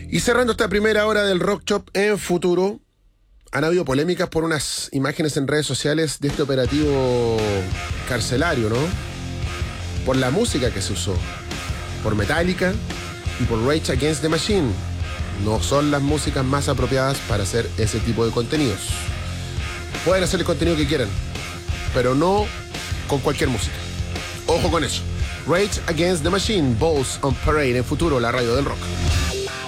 Y cerrando esta primera hora del Rock Shop en Futuro, han habido polémicas por unas imágenes en redes sociales de este operativo carcelario, ¿no? Por la música que se usó, por Metallica y por Rage Against the Machine. No son las músicas más apropiadas para hacer ese tipo de contenidos. Pueden hacer el contenido que quieran, pero no con cualquier música. Ojo con eso. Rage Against the Machine, Balls on Parade en Futuro, la radio del rock.